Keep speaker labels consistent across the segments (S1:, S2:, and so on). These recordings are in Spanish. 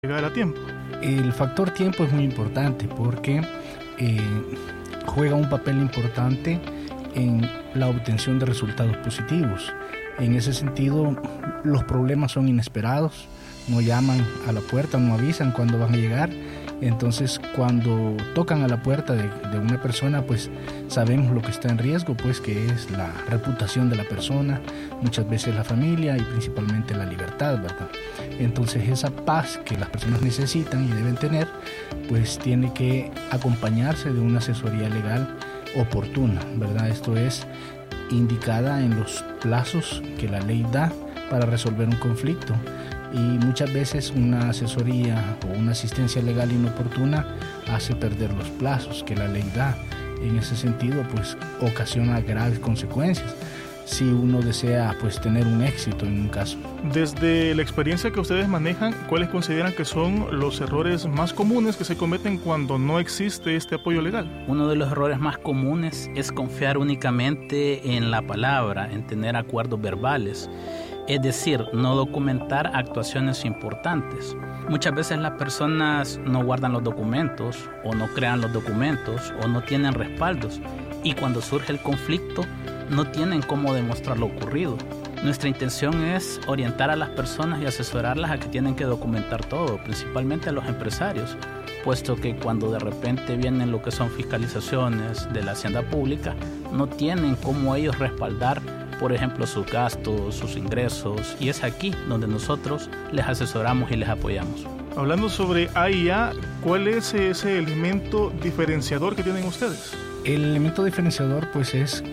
S1: llegar a tiempo?
S2: El factor tiempo es muy importante porque juega un papel importante en la obtención de resultados positivos. En ese sentido, los problemas son inesperados, no llaman a la puerta, no avisan cuándo van a llegar. Entonces, cuando tocan a la puerta de una persona, pues sabemos lo que está en riesgo, pues que es la reputación de la persona, muchas veces la familia y principalmente la libertad, ¿verdad? Entonces, esa paz que las personas necesitan y deben tener, pues tiene que acompañarse de una asesoría legal oportuna, ¿verdad? Esto es indicada en los plazos que la ley da para resolver un conflicto. Y muchas veces una asesoría o una asistencia legal inoportuna hace perder los plazos que la ley da. En ese sentido, pues ocasiona graves consecuencias si uno desea pues tener un éxito en un caso.
S1: Desde la experiencia que ustedes manejan, ¿cuáles consideran que son los errores más comunes que se cometen cuando no existe este apoyo legal?
S3: Uno de los errores más comunes es confiar únicamente en la palabra, en tener acuerdos verbales. Es decir, no documentar actuaciones importantes. Muchas veces las personas no guardan los documentos o no crean los documentos o no tienen respaldos y cuando surge el conflicto no tienen cómo demostrar lo ocurrido. Nuestra intención es orientar a las personas y asesorarlas a que tienen que documentar todo, principalmente a los empresarios, puesto que cuando de repente vienen lo que son fiscalizaciones de la hacienda pública, no tienen cómo ellos respaldar, por ejemplo, sus gastos, sus ingresos, y es aquí donde nosotros les asesoramos y les apoyamos.
S1: Hablando sobre AIA, ¿cuál es ese elemento diferenciador que tienen ustedes?
S2: El elemento diferenciador pues es,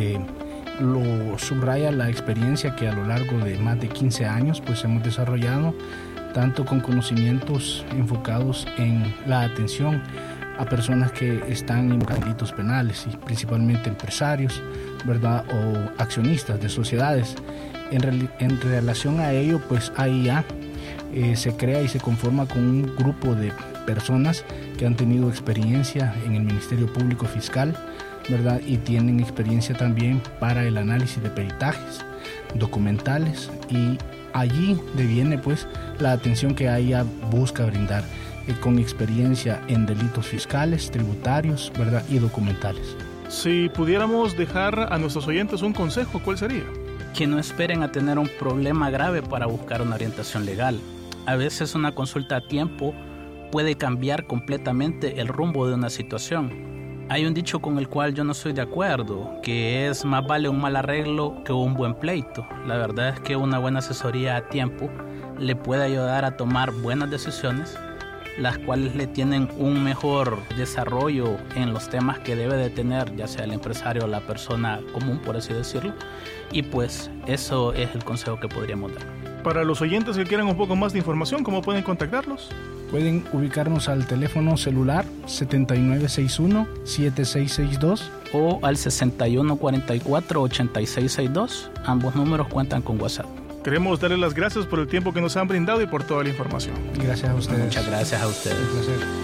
S2: lo subraya la experiencia que a lo largo de más de 15 años pues hemos desarrollado, tanto con conocimientos enfocados en la atención a personas que están involucradas en delitos penales y principalmente empresarios, ¿verdad? O accionistas de sociedades. En relación a ello, pues AIA se crea y se conforma con un grupo de personas que han tenido experiencia en el Ministerio Público Fiscal, ¿verdad? Y tienen experiencia también para el análisis de peritajes documentales, y allí deviene pues la atención que AIA busca brindar con experiencia en delitos fiscales, tributarios, ¿verdad? Y documentales.
S1: Si pudiéramos dejar a nuestros oyentes un consejo, ¿cuál sería?
S3: Que no esperen a tener un problema grave para buscar una orientación legal. A veces una consulta a tiempo puede cambiar completamente el rumbo de una situación. Hay un dicho con el cual yo no estoy de acuerdo, que es más vale un mal arreglo que un buen pleito. La verdad es que una buena asesoría a tiempo le puede ayudar a tomar buenas decisiones, las cuales le tienen un mejor desarrollo en los temas que debe de tener, ya sea el empresario o la persona común, por así decirlo. Y pues eso es el consejo que podríamos dar.
S1: Para los oyentes que quieran un poco más de información, ¿cómo pueden contactarlos?
S2: Pueden ubicarnos al teléfono celular 7961-7662
S3: o al 6144-8662. Ambos números cuentan con WhatsApp.
S1: Queremos darles las gracias por el tiempo que nos han brindado y por toda la información.
S2: Gracias a ustedes.
S3: Muchas gracias a ustedes.
S2: Un placer.